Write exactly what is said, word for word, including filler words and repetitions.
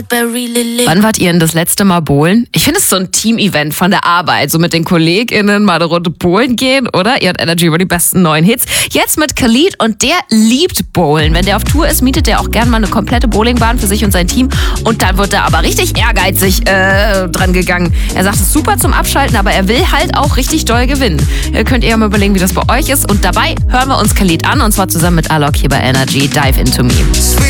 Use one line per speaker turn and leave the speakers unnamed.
Wann wart ihr denn das letzte Mal bowlen? Ich finde es so ein Team-Event von der Arbeit, so mit den KollegInnen mal eine Runde bowlen gehen, oder? Ihr habt Energy über die besten neuen Hits. Jetzt mit Khalid und der liebt Bowlen. Wenn der auf Tour ist, mietet der auch gern mal eine komplette Bowlingbahn für sich und sein Team und dann wird er aber richtig ehrgeizig äh, dran gegangen. Er sagt, es ist super zum Abschalten, aber er will halt auch richtig doll gewinnen. Ihr könnt ihr mal überlegen, wie das bei euch ist und dabei hören wir uns Khalid an und zwar zusammen mit Alok hier bei Energy. Dive Into Me.